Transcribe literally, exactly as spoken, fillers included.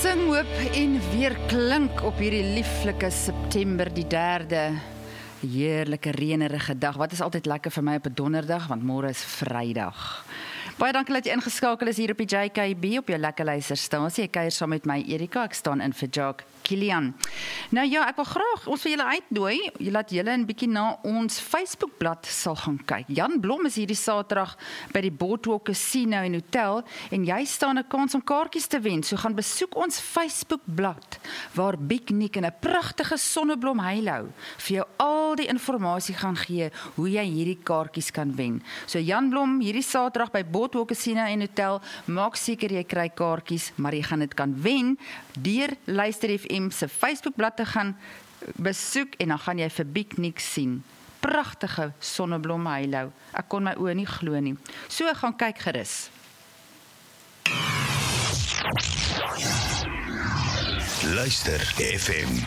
sing, hoop en weer klink op hierdie lieflike September die derde. Heerlike reënerige dag. Wat is altyd lekker vir my op 'n donderdag, want môre is Vrydag. Baie dankie dat jy ingeskakel is hier op die J K B op jou lekker luisterstasie. Ek kuier saam met my Erika, ek staan in vir Jacques Kilian. Nou ja, ek wil graag ons vir julle uitnooi, jy laat julle 'n bietjie na ons Facebookblad sal gaan kyk. Jan Blom is hierdie Saterdag by die Boardwalk Casino en Hotel en jy staan 'n kans om kaartjies te wen. So gaan besoek ons Facebookblad waar Big Nick in 'n pragtige sonneblom heilou vir jou al die inligting gaan gee hoe jy hierdie kaartjies kan wen. So Jan Blom hierdie Saterdag by Boardwalk Casino en Hotel, maak seker jy kry kaartjies, maar jy gaan dit kan wen deur Luister F M se Facebookblad te gaan besoek en dan gaan jy vir Big Nick sien. Pragtige sonneblom heilou. Ek kon my oë nie glo nie. So gaan kyk gerus. Luister F M.